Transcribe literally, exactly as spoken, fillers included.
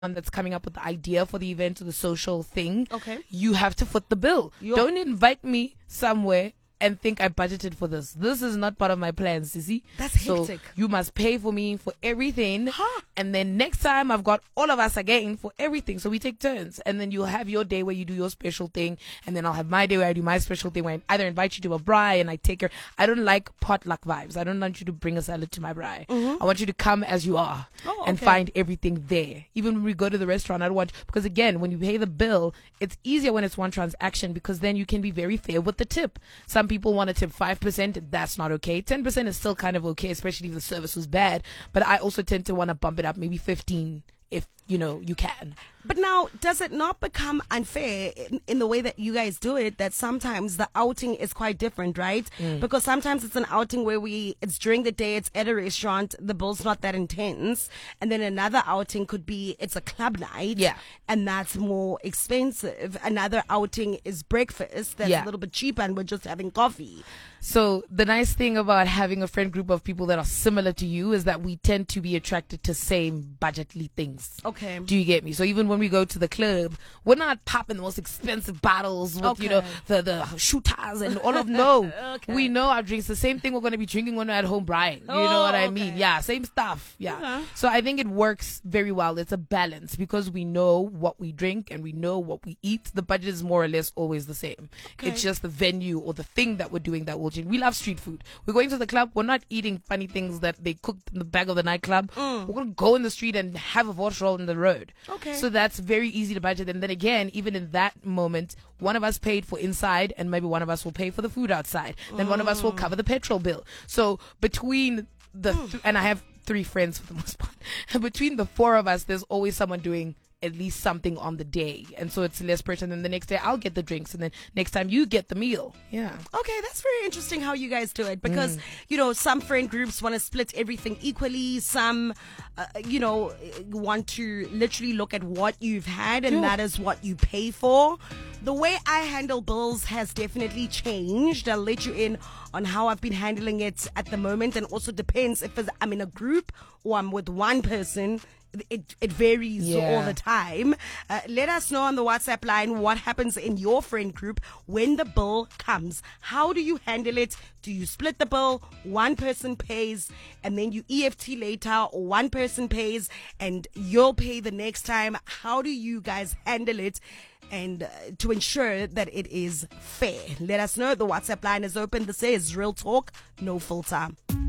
one that's coming up with the idea for the event or the social thing, Okay. you have to foot the bill. Yo. Don't invite me somewhere and think I budgeted for this. This is not part of my plans, you see. That's So hectic. you must pay for me for everything. Huh. And then next time I've got all of us again for everything. So we take turns. And then you'll have your day where you do your special thing. And then I'll have my day where I do my special thing, where I either invite you to a braai and I take her. I don't like potluck vibes. I don't want you to bring a salad to my braai. I want you to come as you are Oh, and okay. find everything there. Even when we go to the restaurant, I don't want, because again, when you pay the bill, it's easier when it's one transaction because then you can be very fair with the tip. Some people want to tip five percent. That's not okay. ten percent is still kind of okay, especially if the service was bad. But I also tend to want to bump it up, maybe fifteen if, you know, you can. But now, does it not become unfair in, in the way that you guys do it, that sometimes the outing is quite different, right? Mm. Because sometimes it's an outing where we, it's during the day, it's at a restaurant, the bill's not that intense. And then another outing could be, it's a club night. Yeah. And that's more expensive. Another outing is breakfast, that's Yeah. a little bit cheaper and we're just having coffee. So the nice thing about having a friend group of people that are similar to you is that we tend to be attracted to same budgetly things. Okay. Do you get me? So even when we go to the club, we're not popping the most expensive bottles with, you know, Okay. the, the shooters and all of, no. Okay. We know our drinks. The same thing we're going to be drinking when we're at home, Brian. You know Oh, what I okay. mean? Yeah, same stuff. Yeah. Okay. So I think it works very well. It's a balance because we know what we drink and we know what we eat. The budget is more or less always the same. Okay. It's just the venue or the thing that we're doing that will change. We love street food. We're going to the club. We're not eating funny things that they cooked in the back of the nightclub. Mm. We're going to go in the street and have a wash roll in the road. Okay. So that's very easy to budget. And then again, even in that moment, one of us paid for inside and maybe one of us will pay for the food outside. Then one of us will cover the petrol bill. So between the, th- and I have three friends for the most part, between the four of us, there's always someone doing at least something on the day. And so it's less pressure. And then the next day I'll get the drinks. And then next time you get the meal. Yeah. Okay, that's very interesting how you guys do it because, Mm. you know, some friend groups want to split everything equally. Some, uh, you know, want to literally look at what you've had and Yeah. that is what you pay for. The way I handle bills has definitely changed. I'll let you in on how I've been handling it at the moment, and also depends if it's- I'm in a group or I'm with one person. It it varies Yeah. all the time. Uh, let us know on the WhatsApp line what happens in your friend group when the bill comes. How do you handle it? Do you split the bill? One person pays and then you E F T later, or one person pays and you'll pay the next time? How do you guys handle it? And uh, to ensure that it is fair, let us know. The WhatsApp line is open. This is Real Talk, no filter.